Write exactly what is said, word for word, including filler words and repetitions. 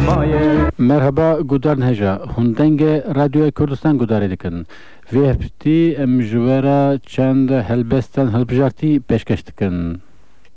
Merhaba Gudar Neja, hundenge Radyo Kurdistan Gudar dikin. Ve hepti em jwara çend helbestan helbjarti peşkeş dikin.